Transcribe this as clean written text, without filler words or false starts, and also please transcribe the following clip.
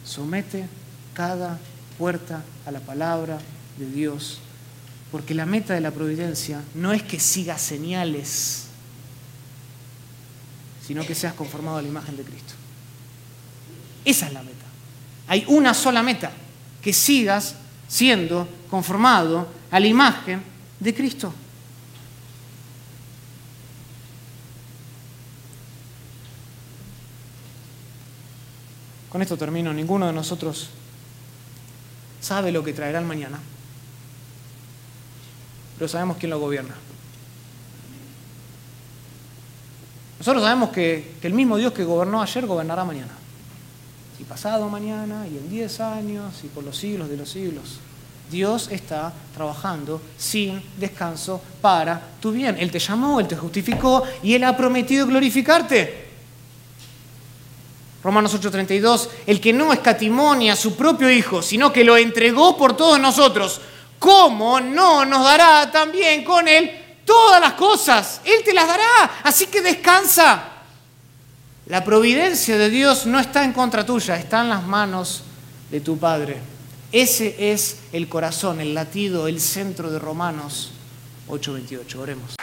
Somete cada puerta a la palabra de Dios, porque la meta de la providencia no es que sigas señales, sino que seas conformado a la imagen de Cristo. Esa es la meta. Hay una sola meta, que sigas siendo conformado a la imagen de Cristo. Con esto termino. Ninguno de nosotros sabe lo que traerá el mañana, pero sabemos quién lo gobierna. Nosotros sabemos que el mismo Dios que gobernó ayer gobernará mañana. Y pasado mañana, y en 10 años, y por los siglos de los siglos. Dios está trabajando sin descanso para tu bien. Él te llamó, Él te justificó, y Él ha prometido glorificarte. Romanos 8:32, el que no escatimó ni a su propio Hijo, sino que lo entregó por todos nosotros, ¿cómo no nos dará también con Él todas las cosas? Él te las dará, así que descansa. La providencia de Dios no está en contra tuya, está en las manos de tu Padre. Ese es el corazón, el latido, el centro de Romanos 8:28. Oremos.